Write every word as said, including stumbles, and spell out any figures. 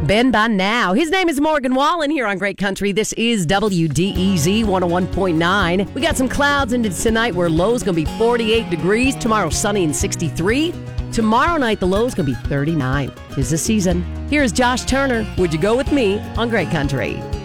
been by now. His name is Morgan Wallen here on Great Country. This is W D E Z one oh one point nine. We got some clouds into tonight where low's going to be forty-eight degrees. Tomorrow, sunny and sixty-three. Tomorrow night, the low's going to be thirty-nine. 'Tis the season. Here's Josh Turner. Would you go with me on Great Country?